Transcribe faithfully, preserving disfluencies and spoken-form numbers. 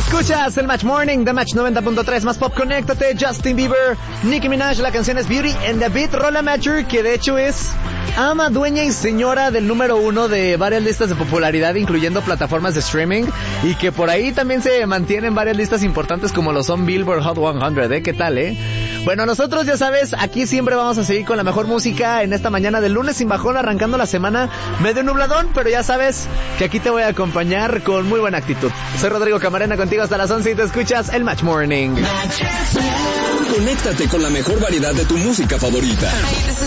Escuchas el Match Morning de Match noventa punto tres, más pop, conéctate. Justin Bieber, Nicki Minaj, la canción es Beauty and the Beat. Rola Matcher, que de hecho es ama, dueña y señora del número uno de varias listas de popularidad, incluyendo plataformas de streaming, y que por ahí también se mantienen varias listas importantes como lo son Billboard Hot cien, ¿eh? ¿Qué tal, eh? Bueno, nosotros ya sabes, aquí siempre vamos a seguir con la mejor música en esta mañana de lunes sin bajón, arrancando la semana medio nubladón, pero ya sabes que aquí te voy a acompañar con muy buena actitud. Soy Rodrigo Camarena, contigo hasta las once y te escuchas el Match Morning. Conéctate con la mejor variedad de tu música favorita. Hey, this is